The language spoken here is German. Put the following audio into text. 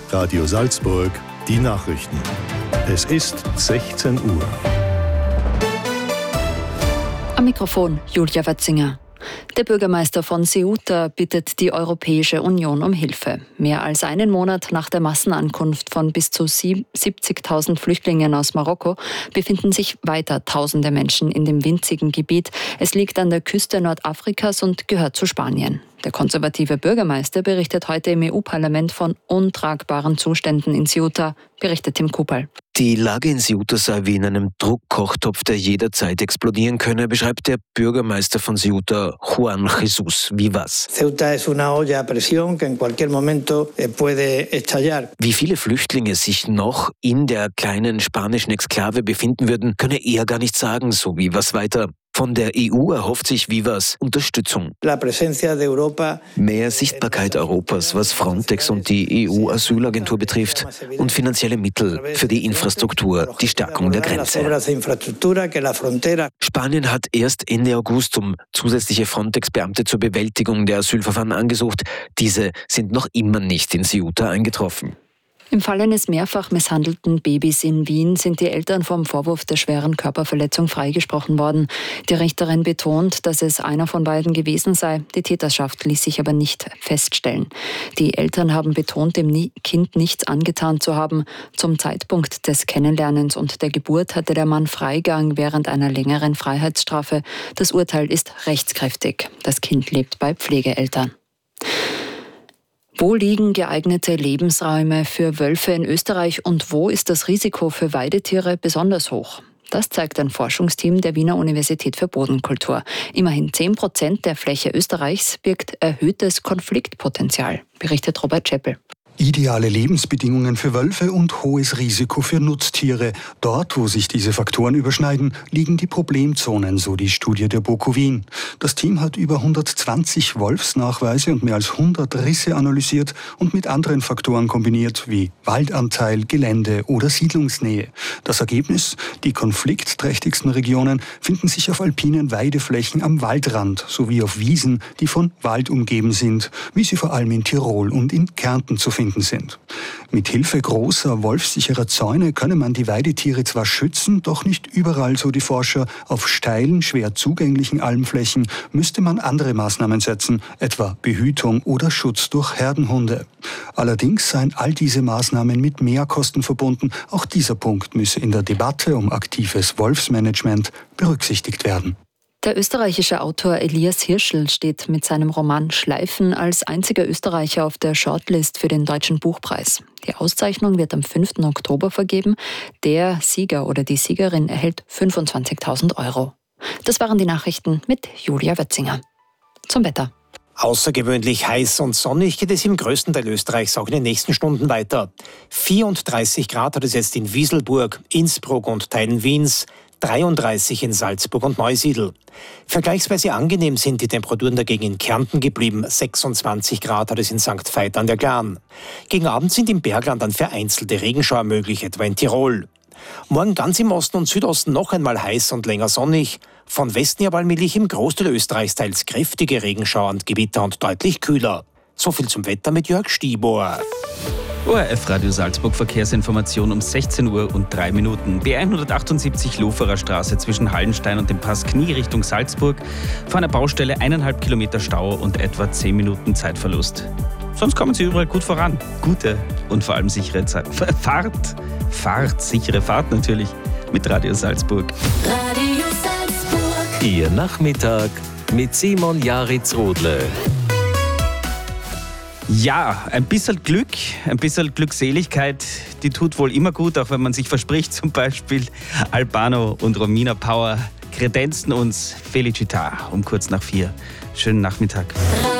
Radio Salzburg, die Nachrichten. Es ist 16 Uhr. Am Mikrofon Julia Wetzinger. Der Bürgermeister von Ceuta bittet die Europäische Union um Hilfe. Mehr als einen Monat nach der Massenankunft von bis zu 70.000 Flüchtlingen aus Marokko befinden sich weiter tausende Menschen in dem winzigen Gebiet. Es liegt an der Küste Nordafrikas und gehört zu Spanien. Der konservative Bürgermeister berichtet heute im EU-Parlament von untragbaren Zuständen in Ceuta, berichtet Tim Kupal. Die Lage in Ceuta sei wie in einem Druckkochtopf, der jederzeit explodieren könne, beschreibt der Bürgermeister von Ceuta, Juan Jesús Vivas. Ceuta es una olla a presión que en cualquier momento puede estallar. Wie viele Flüchtlinge sich noch in der kleinen spanischen Exklave befinden würden, könne er gar nicht sagen, so Vivas weiter. Von der EU erhofft sich Vivas Unterstützung. Mehr Sichtbarkeit Europas, was Frontex und die EU-Asylagentur betrifft, und finanzielle Mittel für die Infrastruktur, die Stärkung der Grenze. Spanien hat erst Ende August um zusätzliche Frontex-Beamte zur Bewältigung der Asylverfahren angesucht. Diese sind noch immer nicht in Ceuta eingetroffen. Im Fall eines mehrfach misshandelten Babys in Wien sind die Eltern vom Vorwurf der schweren Körperverletzung freigesprochen worden. Die Richterin betont, dass es einer von beiden gewesen sei. Die Täterschaft ließ sich aber nicht feststellen. Die Eltern haben betont, dem Kind nichts angetan zu haben. Zum Zeitpunkt des Kennenlernens und der Geburt hatte der Mann Freigang während einer längeren Freiheitsstrafe. Das Urteil ist rechtskräftig. Das Kind lebt bei Pflegeeltern. Wo liegen geeignete Lebensräume für Wölfe in Österreich und wo ist das Risiko für Weidetiere besonders hoch? Das zeigt ein Forschungsteam der Wiener Universität für Bodenkultur. Immerhin 10% der Fläche Österreichs birgt erhöhtes Konfliktpotenzial, berichtet Robert Scheppel. Ideale Lebensbedingungen für Wölfe und hohes Risiko für Nutztiere. Dort, wo sich diese Faktoren überschneiden, liegen die Problemzonen, so die Studie der BOKU Wien. Das Team hat über 120 Wolfsnachweise und mehr als 100 Risse analysiert und mit anderen Faktoren kombiniert, wie Waldanteil, Gelände oder Siedlungsnähe. Das Ergebnis? Die konfliktträchtigsten Regionen finden sich auf alpinen Weideflächen am Waldrand sowie auf Wiesen, die von Wald umgeben sind, wie sie vor allem in Tirol und in Kärnten zu finden sind. Mit Hilfe großer, wolfsicherer Zäune könne man die Weidetiere zwar schützen, doch nicht überall, so die Forscher. Auf steilen, schwer zugänglichen Almflächen müsste man andere Maßnahmen setzen, etwa Behütung oder Schutz durch Herdenhunde. Allerdings seien all diese Maßnahmen mit Mehrkosten verbunden. Auch dieser Punkt müsse in der Debatte um aktives Wolfsmanagement berücksichtigt werden. Der österreichische Autor Elias Hirschl steht mit seinem Roman Schleifen als einziger Österreicher auf der Shortlist für den Deutschen Buchpreis. Die Auszeichnung wird am 5. Oktober vergeben. Der Sieger oder die Siegerin erhält 25.000 €. Das waren die Nachrichten mit Julia Wetzinger. Zum Wetter. Außergewöhnlich heiß und sonnig geht es im größten Teil Österreichs auch in den nächsten Stunden weiter. 34 Grad hat es jetzt in Wieselburg, Innsbruck und Teilen Wiens, 33 in Salzburg und Neusiedl. Vergleichsweise angenehm sind die Temperaturen dagegen in Kärnten geblieben. 26 Grad hat es in St. Veit an der Glan. Gegen Abend sind im Bergland dann vereinzelte Regenschauer möglich, etwa in Tirol. Morgen ganz im Osten und Südosten noch einmal heiß und länger sonnig. Von Westen her allmählich im Großteil Österreichs teils kräftige Regenschauer und Gewitter und deutlich kühler. So viel zum Wetter mit Jörg Stieber. ORF Radio Salzburg Verkehrsinformation um 16 Uhr und 3 Minuten. B178 Loferer Straße zwischen Hallenstein und dem Pass Knie Richtung Salzburg. Vor einer Baustelle 1,5 Kilometer Stau und etwa 10 Minuten Zeitverlust. Sonst kommen Sie überall gut voran. Gute und vor allem sichere sichere Fahrt natürlich mit Radio Salzburg. Radio Salzburg. Ihr Nachmittag mit Simon Jaritz-Rodle. Ja, ein bisschen Glück, ein bisschen Glückseligkeit, die tut wohl immer gut, auch wenn man sich verspricht, zum Beispiel Albano und Romina Power kredenzen uns Felicita um kurz nach 4. Schönen Nachmittag.